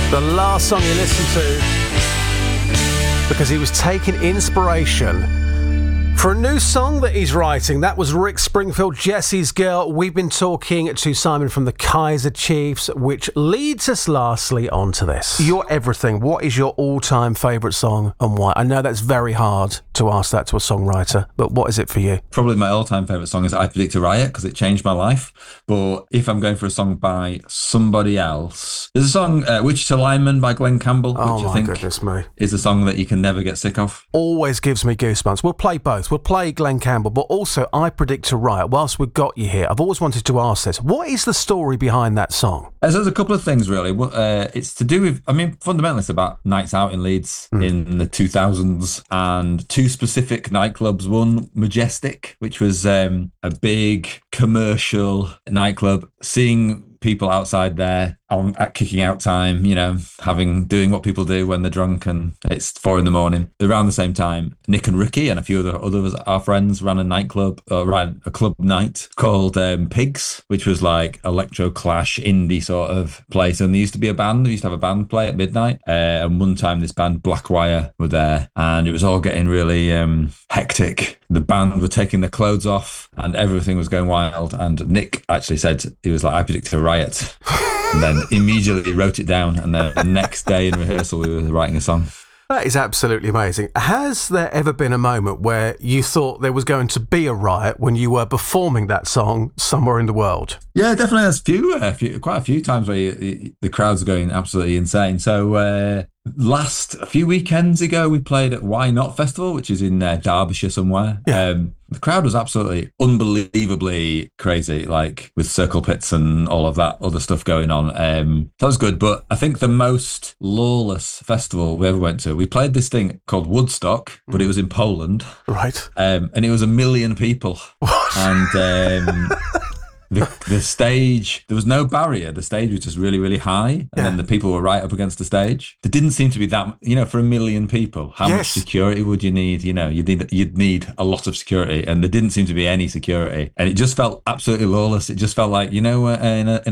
The last song you listened to, because he was taking inspiration for a new song that he's writing. That was Rick Springfield, Jesse's Girl. We've been talking to Simon from the Kaiser Chiefs, which leads us lastly onto this. Your everything. What is your all-time favourite song and why? I know that's very hard to ask that to a songwriter, but what is it for you? Probably my all-time favourite song is I Predict a Riot, because it changed my life. But if I'm going for a song by somebody else, there's a song, Wichita Lineman by Glenn Campbell, which I think goodness me, is a song that you can never get sick of. Always gives me goosebumps. We'll play both. We'll play Glenn Campbell, but also I Predict a Riot. Whilst we've got you here, I've always wanted to ask this. What is the story behind that song? So there's a couple of things, really. It's to do with, fundamentally it's about nights out in Leeds in the 2000s, and two specific nightclubs. One, Majestic, which was a big commercial nightclub, seeing people outside there at kicking out time, doing what people do when they're drunk and it's 4 a.m. Around the same time, Nick and Ricky and a few others, our friends, ran a club night called Pigs, which was like electro clash indie sort of place. And there used to be a band. We used to have a band play at midnight. And one time this band Blackwire were there, and it was all getting really hectic. The band were taking their clothes off and everything was going wild. And Nick actually said, he was like, I predict a riot. And then immediately wrote it down. And then the next day in rehearsal, we were writing a song. That is absolutely amazing. Has there ever been a moment where you thought there was going to be a riot when you were performing that song somewhere in the world? Yeah, definitely. There's quite a few times where the crowds are going absolutely insane. So a few weekends ago, we played at Why Not Festival, which is in Derbyshire somewhere. Yeah. The crowd was absolutely unbelievably crazy, like with circle pits and all of that other stuff going on. That was good. But I think the most lawless festival we ever went to, we played this thing called Woodstock, but it was in Poland. Right. And it was 1 million people. And the stage, there was no barrier. The stage was just really, really high. And then the people were right up against the stage. There didn't seem to be that, for 1 million people, how much security would you need? You'd need a lot of security. And there didn't seem to be any security. And it just felt absolutely lawless. It just felt like, in a